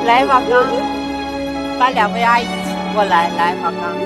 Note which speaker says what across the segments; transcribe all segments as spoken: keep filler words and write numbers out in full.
Speaker 1: 来，王刚，把两位阿姨请过来。来，王刚，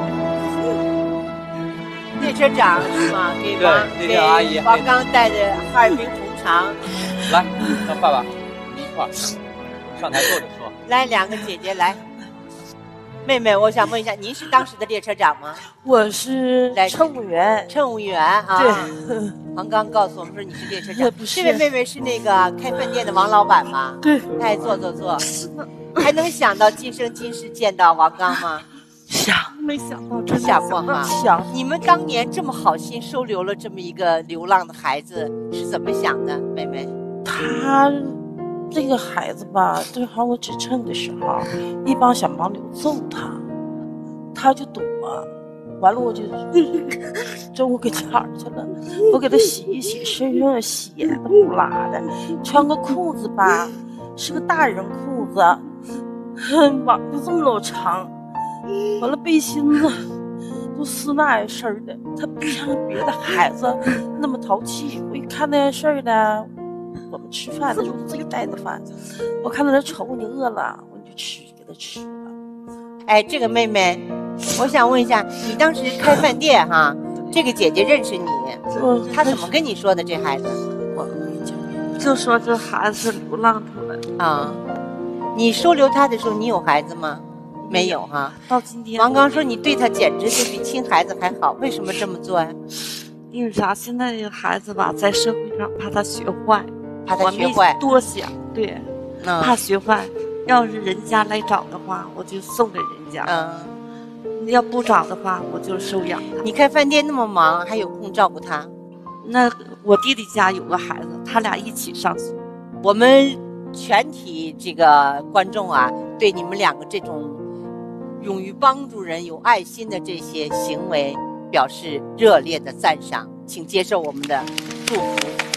Speaker 1: 列车长是吗？给王给王刚带着哈尔滨红肠。
Speaker 2: 来，让爸爸一块儿上台坐着说。
Speaker 1: 来，两个姐姐来。妹妹，我想问一下，您是当时的列车长吗？
Speaker 3: 我是乘务员。
Speaker 1: 乘务员啊。
Speaker 3: 对。
Speaker 1: 王刚告诉我们说你是列车长。不是。这位妹妹是那个开饭店的王老板吗？
Speaker 3: 对。
Speaker 1: 哎，坐坐坐。还能想到今生今世见到王刚吗？
Speaker 3: 想，没想到，真
Speaker 1: 想过哈。
Speaker 3: 想。
Speaker 1: 你们当年这么好心收留了这么一个流浪的孩子，是怎么想的，妹妹？
Speaker 3: 他。这个孩子吧，正好我指称的时候，一帮小毛流揍他，他就躲，完了我就中午给家儿去了，我给他洗一洗，身上血的不拉的，穿个裤子吧，是个大人裤子，网就这么老长，完了背心子都丝那事儿的，他不像别的孩子那么淘气，我一看那事儿的。我们吃饭的时候自己带的饭，我看到他瞅你饿了，我就吃，给他吃了。
Speaker 1: 哎，这个妹妹，我想问一下，你当时开饭店哈，这个姐姐认识你，嗯，她怎么跟你说的？这孩子，
Speaker 3: 我就说这孩子是流浪出来的
Speaker 1: 啊。你收留他的时候，你有孩子吗？没有哈。
Speaker 3: 到今天，
Speaker 1: 王刚说你对他简直就比亲孩子还好，为什么这么做呀？
Speaker 3: 因为啥？现在这个孩子吧，在社会上怕他学坏。
Speaker 1: 怕他学坏，
Speaker 3: 多想对，
Speaker 1: 嗯、
Speaker 3: 怕学坏。要是人家来找的话，我就送给人家；嗯，要不找的话，我就收养他。
Speaker 1: 你开饭店那么忙，还有空照顾他？
Speaker 3: 那我弟弟家有个孩子，他俩一起上学。
Speaker 1: 我们全体这个观众啊，对你们两个这种勇于帮助人、有爱心的这些行为表示热烈的赞赏，请接受我们的祝福。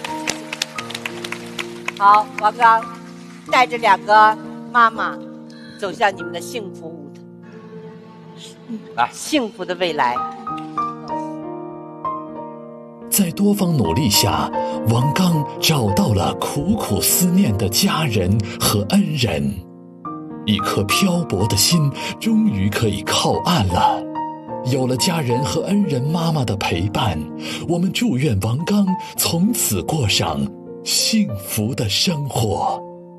Speaker 1: 好，王刚带着两个妈妈走向你们的幸福舞台，来，幸福的未来。
Speaker 4: 在多方努力下，王刚找到了苦苦思念的家人和恩人，一颗漂泊的心终于可以靠岸了。有了家人和恩人妈妈的陪伴，我们祝愿王刚从此过上幸福的生活。